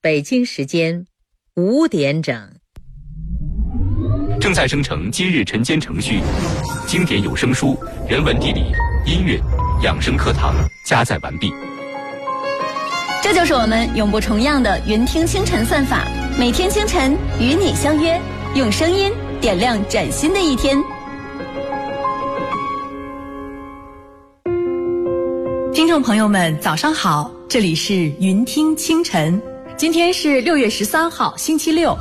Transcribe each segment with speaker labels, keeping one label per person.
Speaker 1: 北京时间5点整。
Speaker 2: 正在生成今日晨间程序，经典有声书、人文地理、音乐、养生课堂加载完毕。
Speaker 3: 这就是我们永不重样的云听清晨算法，每天清晨与你相约，用声音点亮崭新的一天。
Speaker 4: 听众朋友们早上好，这里是云听清晨，今天是6月13号星期六。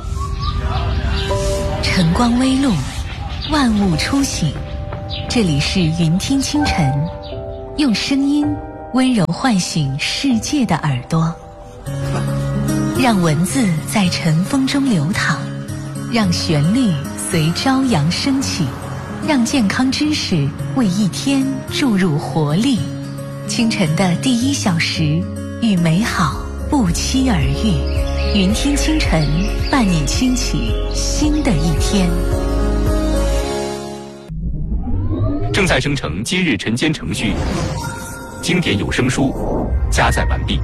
Speaker 5: 晨光微露，万物初醒，这里是云听清晨，用声音温柔唤醒世界的耳朵，让文字在晨风中流淌，让旋律随朝阳升起，让健康知识为一天注入活力。清晨的第1小时，与美好不期而遇。云听清晨，伴你轻启新的一天。
Speaker 2: 正在生成今日晨间程序，经典有声书加载完毕。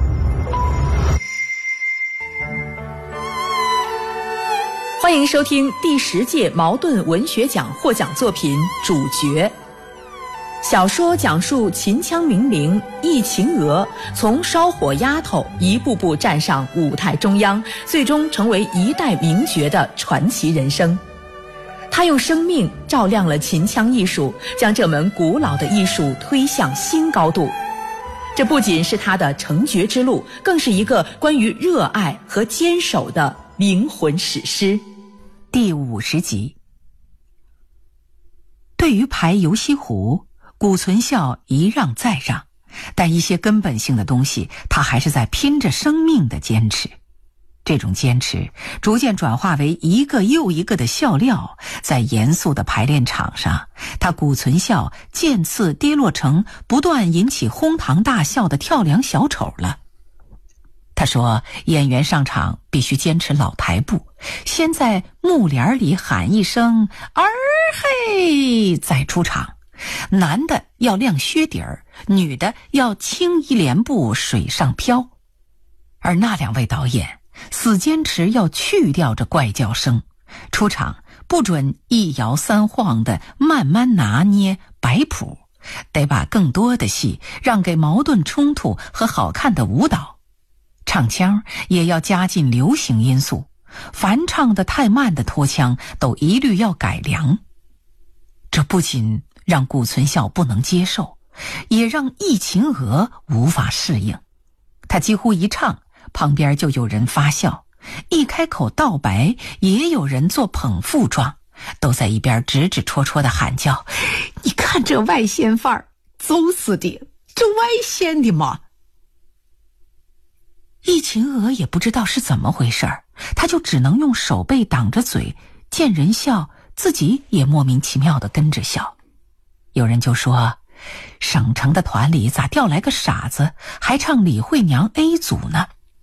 Speaker 4: 欢迎收听第10届茅盾文学奖获奖作品《主角》。小说讲述秦腔名伶易秦娥从烧火丫头一步步站上舞台中央，最终成为一代名角的传奇人生。她用生命照亮了秦腔艺术，将这门古老的艺术推向新高度。这不仅是她的成角之路，更是一个关于热爱和坚守的灵魂史诗。
Speaker 6: 第50集。对于排游西湖，谷存孝一让再让，但一些根本性的东西他还是在拼着生命的坚持。这种坚持逐渐转化为一个又一个的笑料，在严肃的排练场上，他谷存孝渐次跌落成不断引起哄堂大笑的跳梁小丑了。他说演员上场必须坚持老台步，先在幕帘里喊一声儿嘿再出场，男的要亮靴底儿，女的要轻一连步水上漂。而那2位导演死坚持要去掉这怪叫声，出场不准一摇3晃的慢慢拿捏摆谱，得把更多的戏让给矛盾冲突和好看的舞蹈。唱腔也要加进流行因素，凡唱得太慢的拖腔都一律要改良。这不仅让谷存孝不能接受，也让易秦娥无法适应。他几乎一唱，旁边就有人发笑，一开口道白，也有人做捧腹状，都在一边指指戳戳的喊叫：你看这外线范儿，走死的，这外线的嘛。易秦娥也不知道是怎么回事，他就只能用手背挡着嘴，见人笑，自己也莫名其妙地跟着笑。有人就说，省城的团里咋调来个傻子，还唱李慧娘 A 组呢？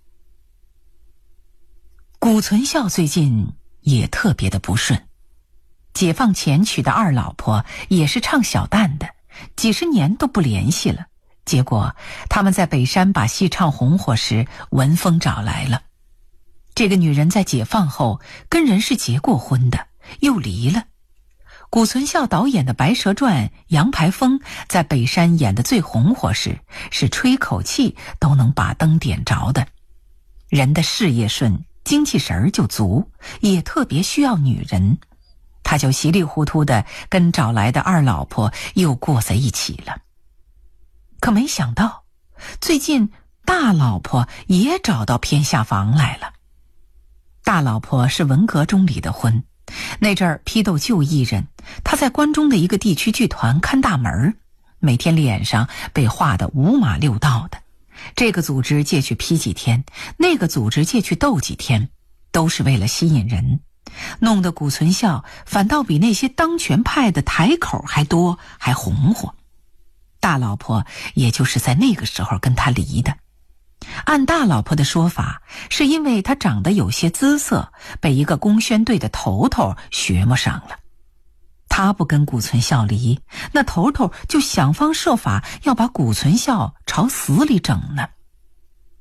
Speaker 6: 谷存孝最近也特别的不顺。解放前娶的二老婆也是唱小旦的，几10年都不联系了。结果他们在北山把戏唱红火时，文峰找来了。这个女人在解放后跟人是结过婚的，又离了。谷存孝导演的《白蛇传》，杨排风在北山演的最红火时，是吹口气都能把灯点着的。人的事业顺，精气神就足，也特别需要女人。他就稀里糊涂的跟找来的二老婆又过在一起了。可没想到，最近大老婆也找到偏下房来了。大老婆是文革中离的婚，那阵儿批斗旧艺人，他在关中的一个地区剧团看大门，每天脸上被画得5马6道的。这个组织借去批几天，那个组织借去斗几天，都是为了吸引人，弄得谷存孝反倒比那些当权派的台口还多，还红火。大老婆也就是在那个时候跟他离的。按大老婆的说法，是因为他长得有些姿色，被一个工宣队的头头学摸上了。他不跟谷存孝离，那头头就想方设法要把谷存孝朝死里整呢。他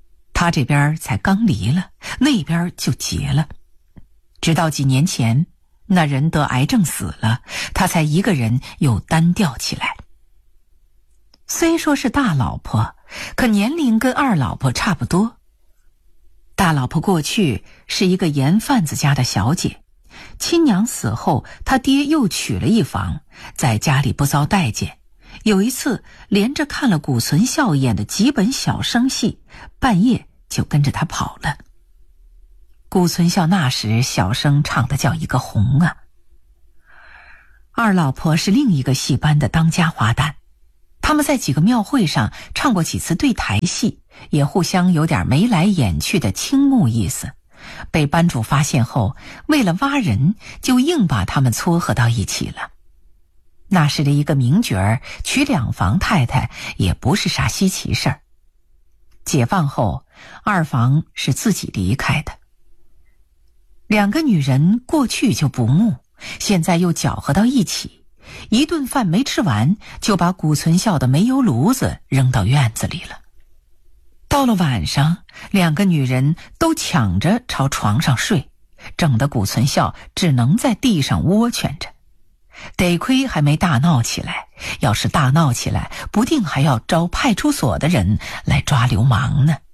Speaker 6: 他这边才刚离了，那边就结了。直到几年前，那人得癌症死了，他才一个人又单调起来。虽说是大老婆，可年龄跟二老婆差不多。大老婆过去是一个盐贩子家的小姐，亲娘死后，他爹又娶了一房，在家里不遭待见。有一次连着看了谷存孝演的几本小生戏，半夜就跟着他跑了。谷存孝那时小生唱的叫一个红啊。二老婆是另一个戏班的当家花旦，他们在几个庙会上唱过几次对台戏，也互相有点眉来眼去的倾慕意思。被班主发现后，为了挖人，就硬把他们撮合到一起了。那时的一个名角儿娶2房太太也不是啥稀奇事儿。解放后，2房是自己离开的。2个女人过去就不睦，现在又搅和到一起，一顿饭没吃完，就把谷存孝的煤油炉子扔到院子里了。到了晚上，2个女人都抢着朝床上睡，整得谷存孝只能在地上窝蜷着。得亏还没大闹起来，要是大闹起来，不定还要招派出所的人来抓流氓呢。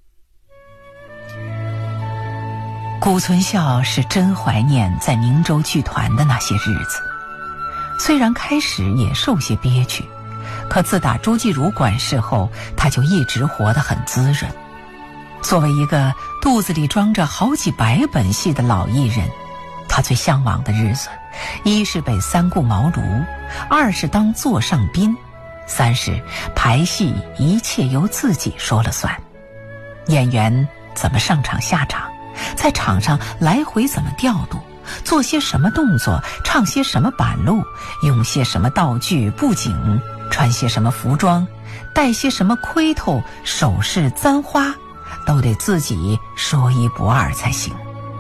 Speaker 6: 谷存孝是真怀念在宁州剧团的那些日子，虽然开始也受些憋屈，可自打朱继儒管事后，他就一直活得很滋润。作为一个肚子里装着好几百本戏的老艺人，他最向往的日子，一是被3顾茅庐，2是当座上宾，3是排戏一切由自己说了算。演员怎么上场下场，在场上来回怎么调度，做些什么动作，唱些什么板路，用些什么道具布景，穿些什么服装，戴些什么盔头首饰簪花，都得自己说一不二才行。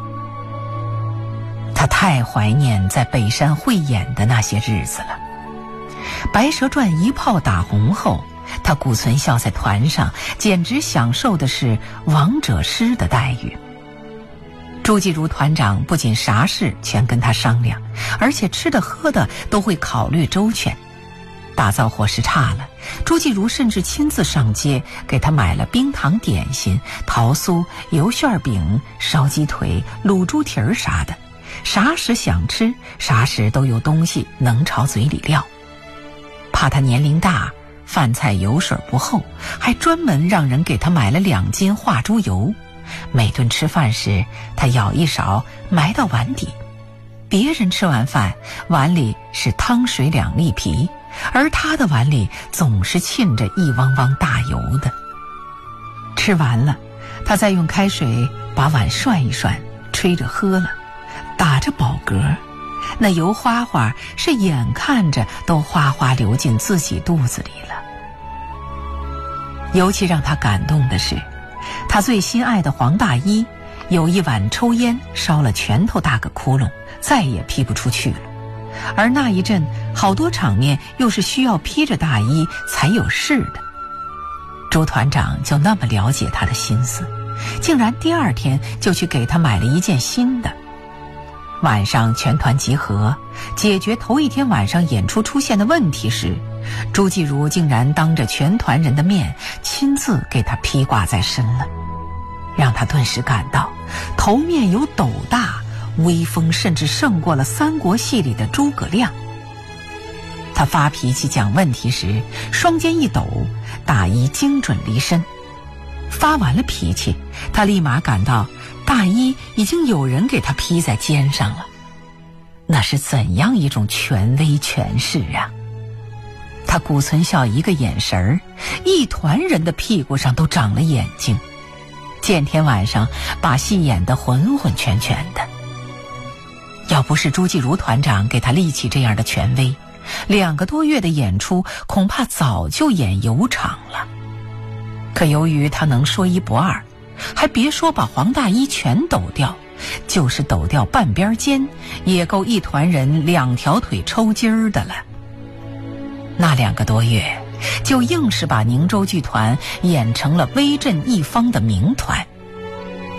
Speaker 6: 他太怀念在北山汇演的那些日子了。白蛇传一炮打红后，他谷存孝在团上简直享受的是王者师的待遇。朱继儒团长不仅啥事全跟他商量，而且吃的喝的都会考虑周全。打造伙食差了，朱继儒甚至亲自上街给他买了冰糖点心、桃酥、油旋饼、烧鸡腿、卤猪蹄儿啥的，啥时想吃，啥时都有东西能朝嘴里撂。怕他年龄大，饭菜油水不厚，还专门让人给他买了2斤化猪油。每顿吃饭时，他舀一勺埋到碗底。别人吃完饭，碗里是汤水2粒皮，而他的碗里总是沁着一汪汪大油的。吃完了，他再用开水把碗涮一涮，吹着喝了，打着饱嗝，那油花花是眼看着都哗哗流进自己肚子里了。尤其让他感动的是，他最心爱的黄大衣有一晚抽烟烧了拳头大个窟窿，再也披不出去了。而那一阵好多场面又是需要披着大衣才有事的。周团长就那么了解他的心思，竟然第2天就去给他买了一件新的。晚上全团集合，解决头一天晚上演出出现的问题时，朱继儒竟然当着全团人的面亲自给他披挂在身了，让他顿时感到头面有斗大，威风甚至胜过了三国戏里的诸葛亮。他发脾气讲问题时，双肩一抖，大衣精准离身。发完了脾气，他立马感到大衣已经有人给他披在肩上了。那是怎样一种权威权势啊！他谷存孝一个眼神儿，一团人的屁股上都长了眼睛。见天晚上把戏演得浑浑全全的。要不是朱继儒团长给他立起这样的权威，2个多月的演出恐怕早就演油场了。可由于他能说一不二，还别说把黄大衣全抖掉，就是抖掉半边肩，也够一团人2条腿抽筋儿的了。那2个多月就硬是把宁州剧团演成了威震一方的名团，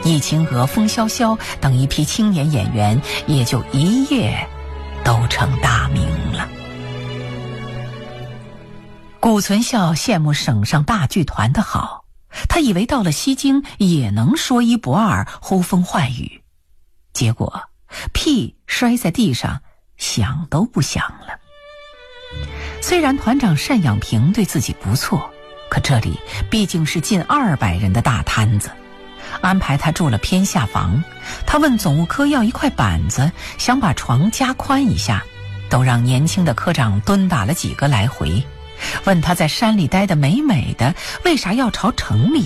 Speaker 6: 易秦娥、风萧萧等一批青年演员也就一夜都成大名了。谷存孝羡慕省上大剧团的好，他以为到了西京也能说一不二，呼风唤雨，结果屁摔在地上，响都不响了。虽然团长单养平对自己不错，可这里毕竟是近200人的大摊子，安排他住了偏下房。他问总务科要一块板子，想把床加宽一下，都让年轻的科长蹲打了几个来回，问他在山里待得美美的，为啥要朝城里